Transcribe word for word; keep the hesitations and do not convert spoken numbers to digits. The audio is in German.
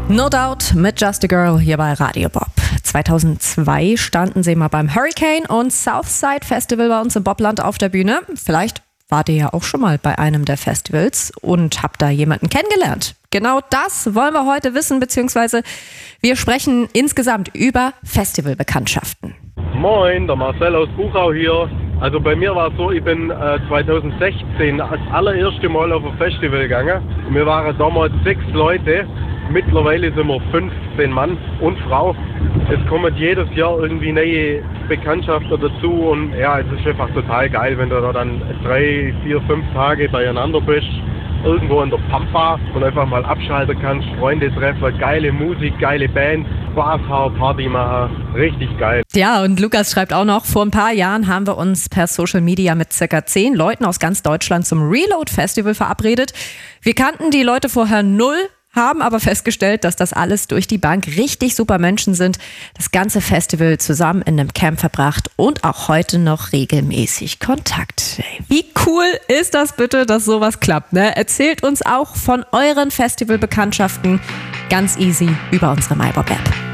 No Doubt mit Just a Girl hier bei Radio Bob. zweitausendzwei standen sie mal beim Hurricane und Southside Festival bei uns im Bobland auf der Bühne. Vielleicht wart ihr ja auch schon mal bei einem der Festivals und habt da jemanden kennengelernt. Genau das wollen wir heute wissen, beziehungsweise wir sprechen insgesamt über Festivalbekanntschaften. Moin, der Marcel aus Buchau hier. Also bei mir war es so, ich bin äh, zweitausendsechzehn das allererste Mal auf ein Festival gegangen. Wir waren damals sechs Leute. Mittlerweile sind wir fünfzehn Mann und Frau. Es kommen jedes Jahr irgendwie neue Bekanntschaften dazu und ja, es ist einfach total geil, wenn du da dann drei, vier, fünf Tage beieinander bist, irgendwo in der Pampa und einfach mal abschalten kannst, Freunde treffen, geile Musik, geile Bands, Spaß haben, Party machen, richtig geil. Ja, und Lukas schreibt auch noch, vor ein paar Jahren haben wir uns per Social Media mit circa zehn Leuten aus ganz Deutschland zum Reload Festival verabredet. Wir kannten die Leute vorher null, haben aber festgestellt, dass das alles durch die Bank richtig super Menschen sind. Das ganze Festival zusammen in einem Camp verbracht und auch heute noch regelmäßig Kontakt. Wie cool ist das bitte, dass sowas klappt, ne? Erzählt uns auch von euren Festivalbekanntschaften ganz easy über unsere MyBob-App.